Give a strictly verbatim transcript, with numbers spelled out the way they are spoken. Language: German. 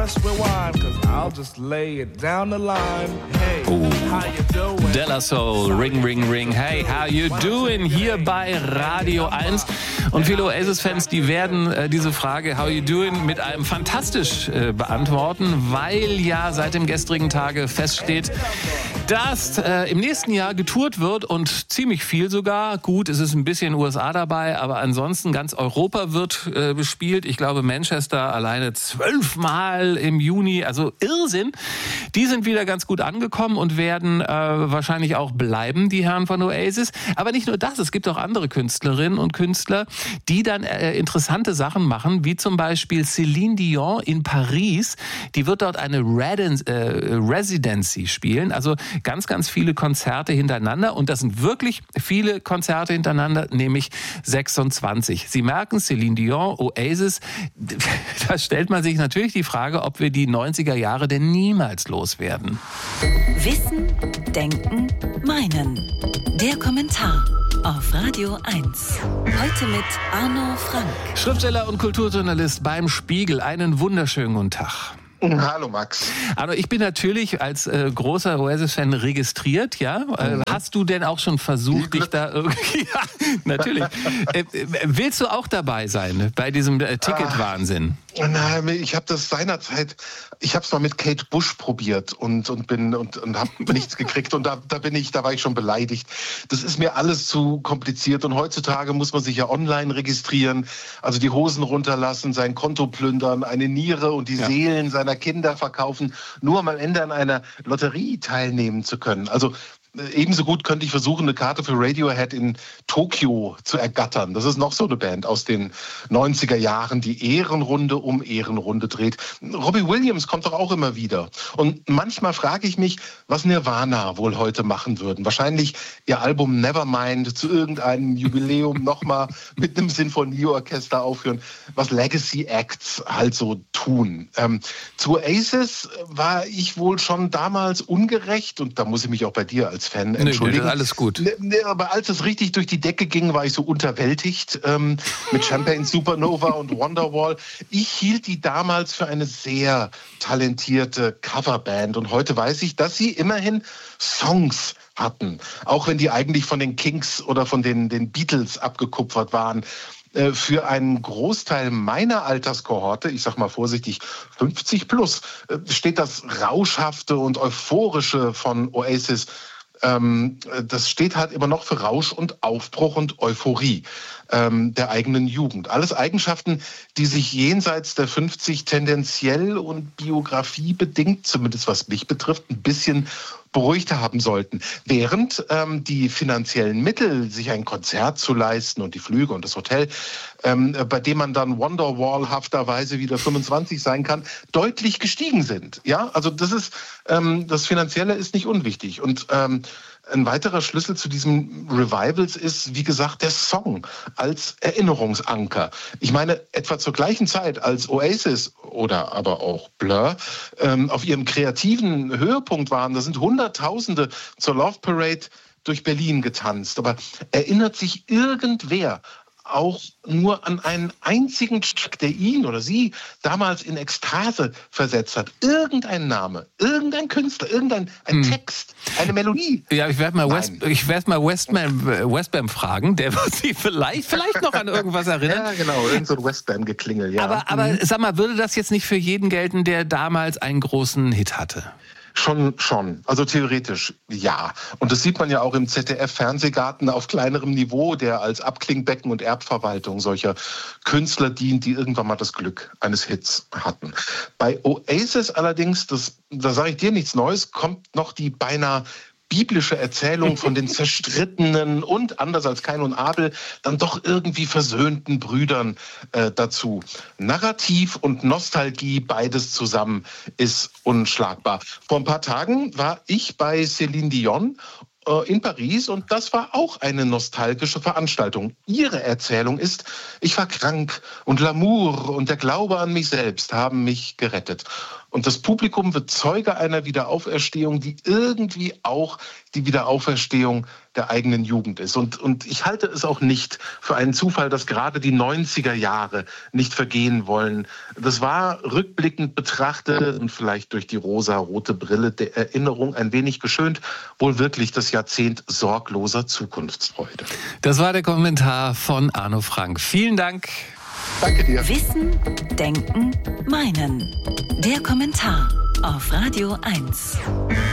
press rewind, cause I'll just lay it down the line. Hey, oh. how you doing? De La Soul, Ring, Ring, Ring. Hey, how you doing? Hier bei Radio eins. Und viele Oasis-Fans, die werden äh, diese Frage, how you doing, mit einem fantastisch äh, beantworten, weil ja seit dem gestrigen Tage feststeht, dass äh, im nächsten Jahr getourt wird und ziemlich viel sogar. Gut, es ist ein bisschen U S A dabei, aber ansonsten ganz Europa wird äh, bespielt. Ich glaube, Manchester alleine zwölfmal im Juni, also Irrsinn. Die sind wieder ganz gut angekommen und werden äh, wahrscheinlich auch bleiben, die Herren von Oasis. Aber nicht nur das, es gibt auch andere Künstlerinnen und Künstler, die dann äh, interessante Sachen machen, wie zum Beispiel Céline Dion in Paris. Die wird dort eine Redens, äh, Residency spielen, also ganz, ganz viele Konzerte hintereinander. Und das sind wirklich viele Konzerte hintereinander, nämlich sechsundzwanzig. Sie merken, Céline Dion, Oasis, da stellt man sich natürlich die Frage, ob wir die neunziger Jahre denn niemals loswerden. Wissen, Denken, Meinen. Der Kommentar auf Radio eins. Heute mit Arno Frank. Schriftsteller und Kulturjournalist beim Spiegel. Einen wunderschönen guten Tag. Hallo Max. Also ich bin natürlich als äh, großer Oasis-Fan registriert, ja. Äh, mhm. Hast du denn auch schon versucht, dich da irgendwie... ja, natürlich. äh, willst du auch dabei sein bei diesem äh, Ticketwahnsinn? Ah, nein, ich habe das seinerzeit, ich habe es mal mit Kate Bush probiert und und bin und, und habe nichts gekriegt und da da bin ich, da war ich schon beleidigt. Das ist mir alles zu kompliziert und heutzutage muss man sich ja online registrieren, also die Hosen runterlassen, sein Konto plündern, eine Niere und die ja. Seelen seiner Kinder verkaufen, nur um am Ende an einer Lotterie teilnehmen zu können. Also ebenso gut könnte ich versuchen, eine Karte für Radiohead in Tokio zu ergattern. Das ist noch so eine Band aus den neunziger Jahren, die Ehrenrunde um Ehrenrunde dreht. Robbie Williams kommt doch auch immer wieder. Und manchmal frage ich mich, was Nirvana wohl heute machen würden. Wahrscheinlich ihr Album Nevermind zu irgendeinem Jubiläum nochmal mit einem Sinfonieorchester aufführen, was Legacy Acts halt so tun. Ähm, zu Oasis war ich wohl schon damals ungerecht und da muss ich mich auch bei dir als Fan entschuldigen. Nee, alles gut. Nee, aber als es richtig durch die Decke ging, war ich so unterwältigt ähm, mit Champagne Supernova und Wonderwall. Ich hielt die damals für eine sehr talentierte Coverband und heute weiß ich, dass sie immerhin Songs hatten, auch wenn die eigentlich von den Kinks oder von den, den Beatles abgekupfert waren. Für einen Großteil meiner Alterskohorte, ich sag mal vorsichtig fünfzig plus, steht das Rauschhafte und Euphorische von Oasis. Das steht halt immer noch für Rausch und Aufbruch und Euphorie der eigenen Jugend. Alles Eigenschaften, die sich jenseits der fünfzig tendenziell und biografiebedingt, zumindest was mich betrifft, ein bisschen beruhigt haben sollten. Während ähm, die finanziellen Mittel, sich ein Konzert zu leisten und die Flüge und das Hotel, ähm, bei dem man dann Wonderwall-hafterweise wieder fünfundzwanzig sein kann, deutlich gestiegen sind. Ja, also das ist, ähm, das Finanzielle ist nicht unwichtig. Und ähm, ein weiterer Schlüssel zu diesem Revivals ist, wie gesagt, der Song als Erinnerungsanker. Ich meine, etwa zur gleichen Zeit, als Oasis oder aber auch Blur ähm, auf ihrem kreativen Höhepunkt waren, da sind Hunderttausende zur Love Parade durch Berlin getanzt. Aber erinnert sich irgendwer auch nur an einen einzigen Stück, der ihn oder sie damals in Ekstase versetzt hat? Irgendein Name, irgendein Künstler, irgendein ein hm. Text, eine Melodie? Ja, ich werde mal, West, ich werd mal Westbam, Westbam fragen, der wird sich vielleicht, vielleicht noch an irgendwas erinnern. Ja, genau, irgend so ein Westbam-Geklingel, ja. Aber, aber mhm. sag mal, würde das jetzt nicht für jeden gelten, der damals einen großen Hit hatte? Schon, schon. Also theoretisch, ja. Und das sieht man ja auch im Z D F-Fernsehgarten auf kleinerem Niveau, der als Abklingbecken und Erbverwaltung solcher Künstler dient, die irgendwann mal das Glück eines Hits hatten. Bei Oasis allerdings, das, da sage ich dir nichts Neues, kommt noch die beinahe biblische Erzählung von den zerstrittenen und, anders als Kain und Abel, dann doch irgendwie versöhnten Brüdern äh, dazu. Narrativ und Nostalgie, beides zusammen, ist unschlagbar. Vor ein paar Tagen war ich bei Céline Dion äh, in Paris und das war auch eine nostalgische Veranstaltung. Ihre Erzählung ist, ich war krank und L'amour und der Glaube an mich selbst haben mich gerettet. Und das Publikum wird Zeuge einer Wiederauferstehung, die irgendwie auch die Wiederauferstehung der eigenen Jugend ist. Und, und ich halte es auch nicht für einen Zufall, dass gerade die neunziger Jahre nicht vergehen wollen. Das war rückblickend betrachtet und vielleicht durch die rosa-rote Brille der Erinnerung ein wenig geschönt, wohl wirklich das Jahrzehnt sorgloser Zukunftsfreude. Das war der Kommentar von Arno Frank. Vielen Dank. Danke dir. Wissen, Denken, Meinen. Der Kommentar auf Radio eins.